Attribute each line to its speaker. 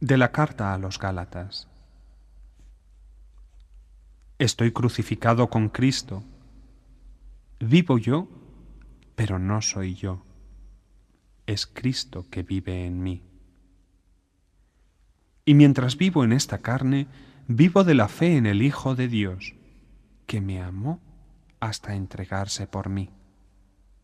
Speaker 1: De la carta a los Gálatas. Estoy crucificado con Cristo. Vivo yo, pero no soy yo. Es Cristo que vive en mí. Y mientras vivo en esta carne, vivo de la fe en el Hijo de Dios, que me amó hasta entregarse por mí.